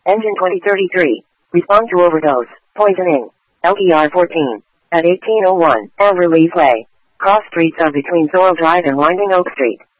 Engine 2033. Respond to overdose. Poisoning. LER 14. At 1801 Overleaf Way. Cross streets are between Sorrel Drive and Winding Oak Street.